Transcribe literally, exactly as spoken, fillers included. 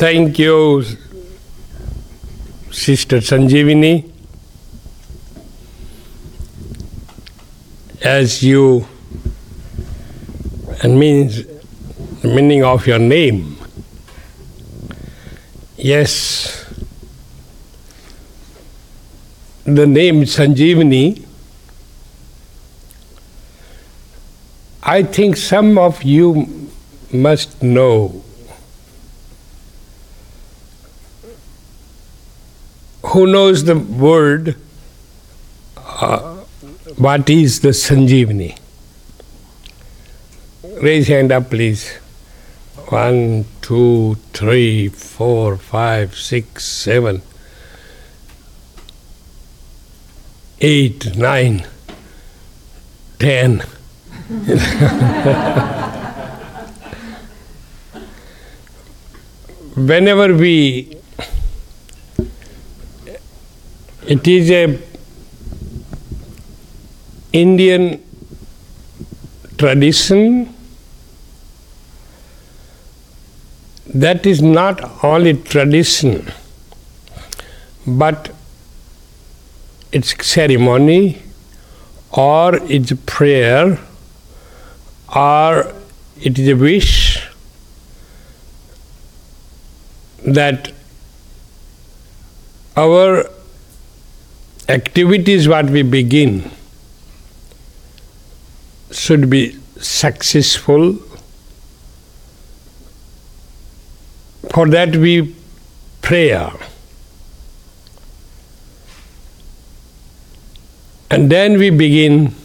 Thank you, Sister Sanjeevani. As you, and means the meaning of your name. Yes, the name Sanjeevani, I think some of you must know. Who knows the word, uh, what is the Sanjeevani? Raise hand up, please. One, two, three, four, five, six, seven, eight, nine, ten. Whenever we, it is a Indian tradition that is not only tradition, but it's ceremony, or it's a prayer, or it is a wish that our activities what we begin should be successful. For that we pray. And then we begin